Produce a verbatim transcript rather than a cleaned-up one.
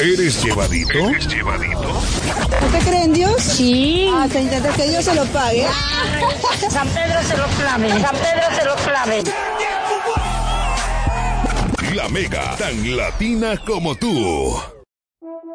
¿Eres llevadito? ¿Eres llevadito? ¿No te creen en Dios? Sí. Ah, te intenta que Dios se lo pague. San Pedro se lo clave. San Pedro se lo clave. La Mega, tan latina como tú.